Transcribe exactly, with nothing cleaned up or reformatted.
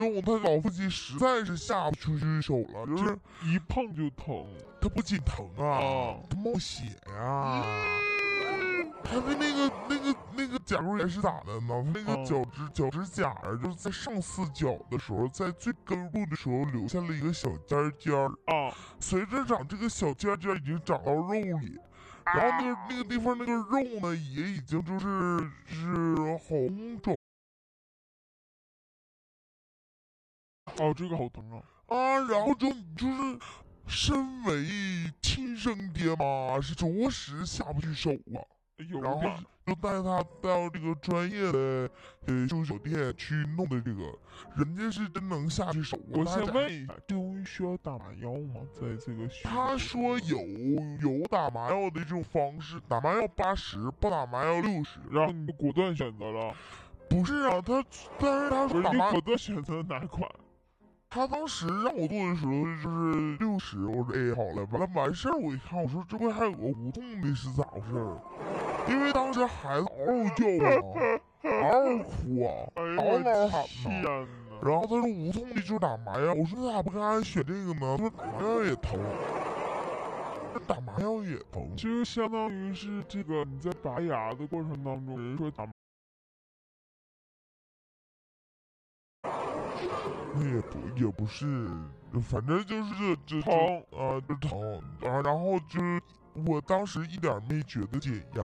用他老腹肌实在是下不出去手了，就是一碰就疼。 他不仅疼啊，他冒血呀。他的那个那个那个甲入也是咋的呢？那个脚趾脚趾甲啊，就是在上四脚的时候，在最根部的时候留下了一个小尖尖儿啊。 随着长，这个小尖尖已经长到肉里，然后那个那个地方那个肉呢，也已经就是是红肿。 哦，这个好疼啊！ 啊，然后就就是身为亲生爹妈，是着实下不去手啊。然后就带他到这个专业的呃修酒店去弄的，这个人家是真能下去手。 我先问一下，这东西需要打麻药吗？在这个他说有有打麻药的这种方式，打麻药八十，不打麻药六十， 然后你果断选择了。 不是啊，他但是他说打麻药， 果断选择哪款？ 他当时让我做的时候就是六十，我说哎好了，完了完事儿，我一看我说这不还有个无痛的是咋回事儿？因为当时孩子嗷嗷叫啊，嗷嗷哭啊，嗷嗷喊呐。然后他说无痛的就是打麻药，我说你咋不跟俺选这个呢？他说打麻药也疼，打麻药也疼， 就相当于是这个你在拔牙的过程当中，人说打。 那也不也不是，反正就是这疼啊，就疼啊，然后就是我当时一点没觉得解压，